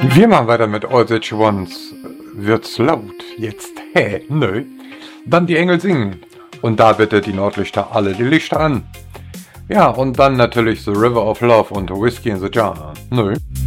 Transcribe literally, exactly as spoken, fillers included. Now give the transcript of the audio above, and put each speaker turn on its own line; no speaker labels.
Wir machen weiter mit All That You Want. Wird's laut? Jetzt? Hä? Nö. Dann die Engel singen. Und da bitte die Nordlichter alle die Lichter an. Ja, und dann natürlich The River of Love und Whiskey in the Jar. Nö.